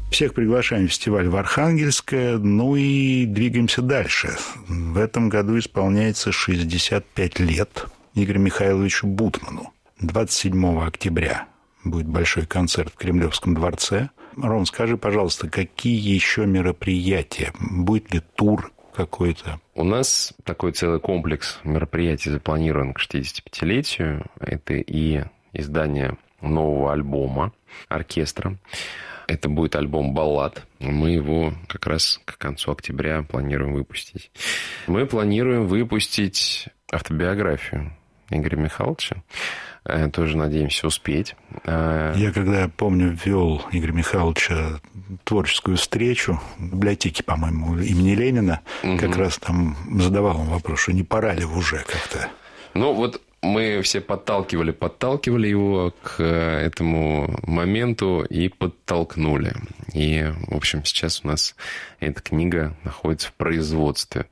Всех приглашаем в фестиваль в Архангельское, ну и двигаемся дальше. В этом году исполняется 65 лет Игорю Михайловичу Бутману. 27 октября будет большой концерт в Кремлевском дворце. Ром, скажи, пожалуйста, какие еще мероприятия? Будет ли тур какой-то? У нас такой целый комплекс мероприятий запланирован к 65-летию. Это и издание нового альбома оркестра. Это будет альбом баллад. Мы его как раз к концу октября планируем выпустить. Мы планируем выпустить автобиографию Игоря Михайловича. Тоже надеемся успеть. Я, когда помню, ввел Игоря Михайловича творческую встречу в библиотеке, по-моему, имени Ленина, как раз там задавал он вопрос, что не пора ли уже как-то. Ну, вот мы все подталкивали его к этому моменту и подтолкнули. И, в общем, сейчас у нас эта книга находится в производстве.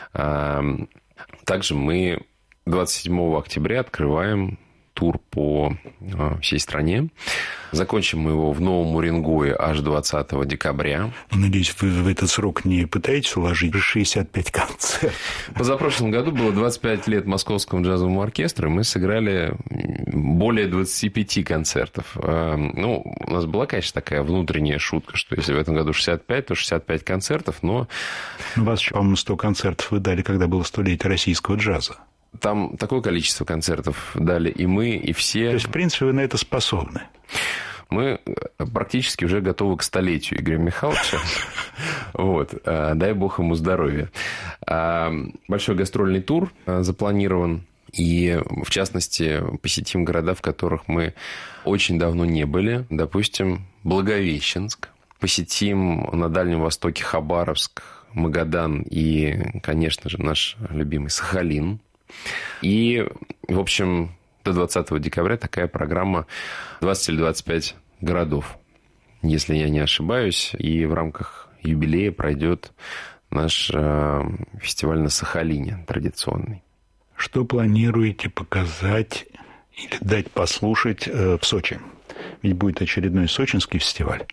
Также мы 27 октября открываем тур по всей стране. Закончим мы его в Новом Уренгое аж 20 декабря. Надеюсь, вы в этот срок не пытаетесь уложить 65 концертов? Позапрошлом году было 25 лет Московскому джазовому оркестру, и мы сыграли более 25 концертов. Ну, у нас была, конечно, такая внутренняя шутка, что если в этом году 65, то 65 концертов, но... У вас, по-моему, 100 концертов вы дали, когда было 100-летие российского джаза. Там такое количество концертов дали и мы, и все. То есть, в принципе, вы на это способны? Мы практически уже готовы к 100-летию Игоря Михайловича. Вот. Дай бог ему здоровья. Большой гастрольный тур запланирован. И, в частности, посетим города, в которых мы очень давно не были. Допустим, Благовещенск. Посетим на Дальнем Востоке Хабаровск, Магадан и, конечно же, наш любимый Сахалин. И, в общем, до 20 декабря такая программа 20 или 25 городов, если я не ошибаюсь. И в рамках юбилея пройдет наш фестиваль на Сахалине традиционный. Что планируете показать или дать послушать в Сочи? Ведь будет очередной сочинский фестиваль.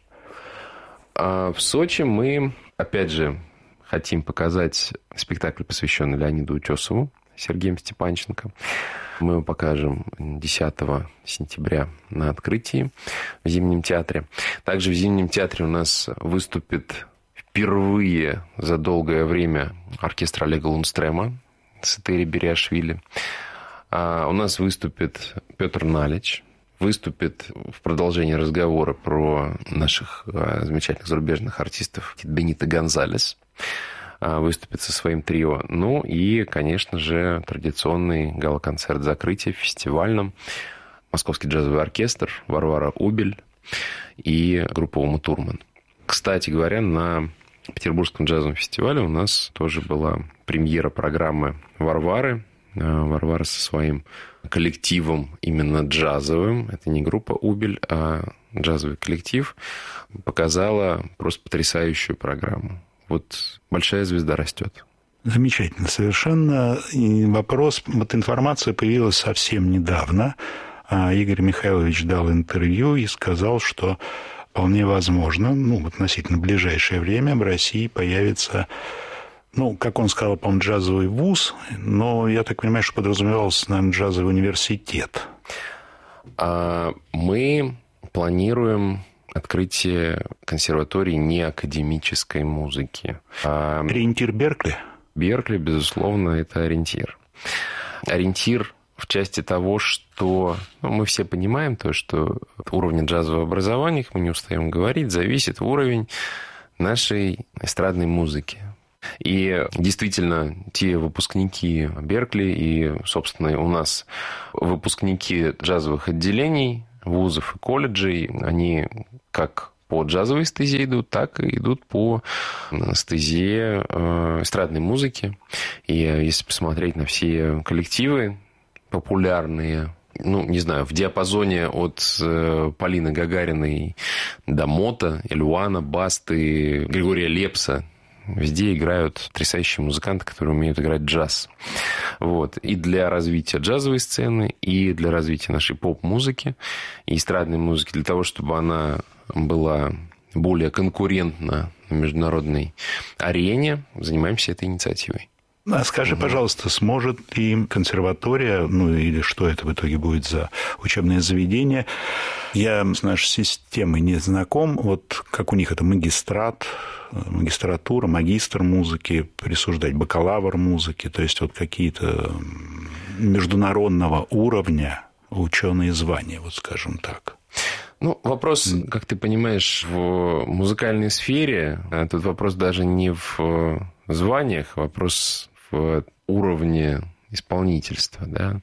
В Сочи мы, опять же, хотим показать спектакль, посвященный Леониду Утесову, Сергеем Степанченко. Мы его покажем 10 сентября на открытии в Зимнем театре. Также в Зимнем театре у нас выступит впервые за долгое время оркестр Олега Лундстрема с Этери Бериашвили. У нас выступит Петр Налич. Выступит в продолжении разговора про наших замечательных зарубежных артистов Бенито Гонзалес. Выступит со своим трио. Ну и, конечно же, традиционный гала-концерт закрытия в фестивальном. Московский джазовый оркестр, Варвара Убель и группа Ума Турман. Кстати говоря, на Петербургском джазовом фестивале у нас тоже была премьера программы Варвары. Варвара со своим коллективом именно джазовым. Это не группа Убель, а джазовый коллектив. Показала просто потрясающую программу. Вот большая звезда растет. Замечательно, совершенно. И вопрос, вот информация появилась совсем недавно. Игорь Михайлович дал интервью и сказал, что вполне возможно, в относительно ближайшее время в России появится, как он сказал, по-моему, джазовый вуз, но я так понимаю, что подразумевался, наверное, джазовый университет. Мы планируем открытие консерватории неакадемической музыки. Ориентир Беркли? Беркли, безусловно, это ориентир. Ориентир в части того, что мы все понимаем, то, что от уровня джазового образования, мы не устаем говорить, зависит уровень нашей эстрадной музыки. И действительно, те выпускники Беркли и, собственно, у нас выпускники джазовых отделений, вузов и колледжей, они как по джазовой стезе идут, так и идут по стезе эстрадной музыки. И если посмотреть на все коллективы популярные, не знаю, в диапазоне от Полины Гагариной до Мота, Эльуана, Басты, Григория Лепса, везде играют потрясающие музыканты, которые умеют играть джаз. Вот. И для развития джазовой сцены, и для развития нашей поп-музыки, и эстрадной музыки, для того, чтобы она была более конкурентно на международной арене, занимаемся этой инициативой. А скажи, пожалуйста, сможет ли консерватория, ну или что это в итоге будет за учебное заведение? Я с нашей системой не знаком. Вот как у них это магистратура, магистр музыки, присуждать бакалавр музыки, то есть вот какие-то международного уровня ученые звания, вот скажем так. Ну, вопрос, как ты понимаешь, в музыкальной сфере, тут вопрос даже не в званиях, вопрос в уровне исполнительства. Да?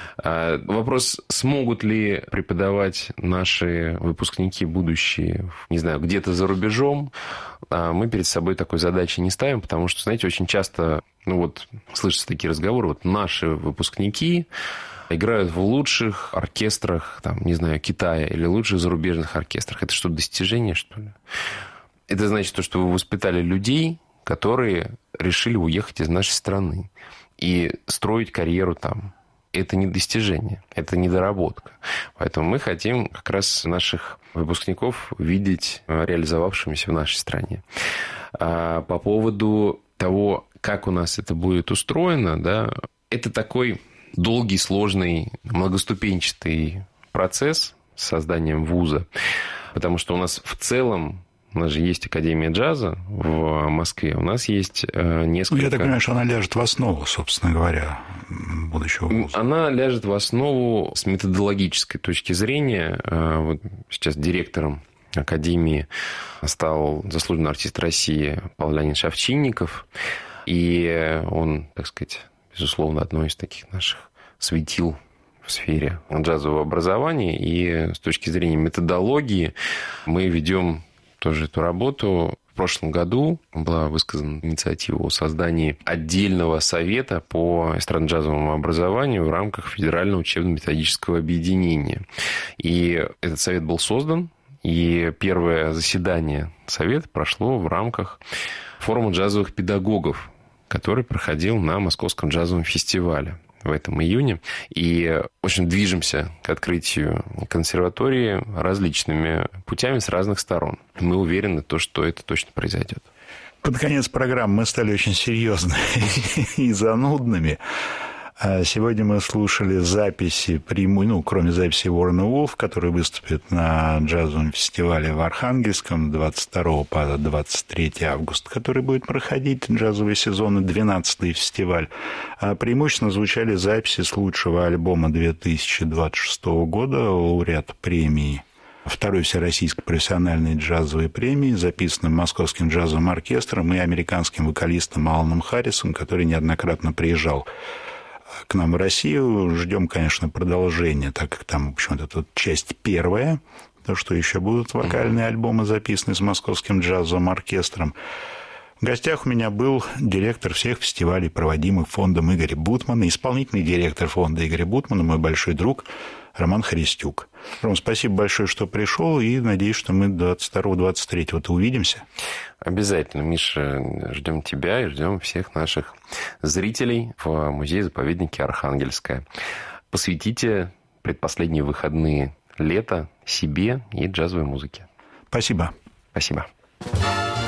Вопрос, смогут ли преподавать наши выпускники будущие, не знаю, где-то за рубежом, мы перед собой такой задачи не ставим, потому что, знаете, очень часто, слышатся такие разговоры, вот наши выпускники играют в лучших оркестрах, там, не знаю, Китая или лучших зарубежных оркестрах. Это что, достижение, что ли? Это значит, что вы воспитали людей, которые решили уехать из нашей страны и строить карьеру там. Это не достижение, это недоработка. Поэтому мы хотим как раз наших выпускников видеть реализовавшимися в нашей стране. А по поводу того, как у нас это будет устроено, да, это такой долгий, сложный, многоступенчатый процесс с созданием вуза, потому что у нас в целом, у нас же есть Академия джаза в Москве, у нас есть несколько... Я так понимаю, что она ляжет в основу, собственно говоря, будущего вуза. Она ляжет в основу с методологической точки зрения. Вот сейчас директором Академии стал заслуженный артист России Павел Леонидович Овчинников, и он, так сказать, безусловно, одно из таких наших светил в сфере джазового образования. И с точки зрения методологии мы ведем тоже эту работу. В прошлом году была высказана инициатива о создании отдельного совета по эстрадно-джазовому образованию в рамках Федерального учебно-методического объединения. И этот совет был создан, и первое заседание совета прошло в рамках форума джазовых педагогов, который проходил на Московском джазовом фестивале в этом июне. И очень движемся к открытию консерватории различными путями с разных сторон. Мы уверены, что это точно произойдет. Под конец программы мы стали очень серьезными и занудными. Сегодня мы слушали записи кроме записи Уоррена Вулф, который выступит на джазовом фестивале в Архангельском 22 по 23 августа, который будет проходить джазовый сезон, и 12-й фестиваль. Преимущественно звучали записи с лучшего альбома 2026 года, лауреат премии Второй Всероссийской профессиональной джазовой премии, записанной Московским джазовым оркестром и американским вокалистом Аланом Харрисом, который неоднократно приезжал к нам в Россию. Ждем, конечно, продолжения, так как там, в общем-то, тут часть первая, то, что еще будут вокальные альбомы записаны с Московским джазовым оркестром. В гостях у меня был директор всех фестивалей, проводимых фондом Игоря Бутмана, исполнительный директор фонда Игоря Бутмана, мой большой друг Роман Христюк. Ром, спасибо большое, что пришел, и надеюсь, что мы 22-23 увидимся. Обязательно, Миша, ждем тебя и ждем всех наших зрителей в музее-заповеднике Архангельское. Посвятите предпоследние выходные лета себе и джазовой музыке. Спасибо. Спасибо.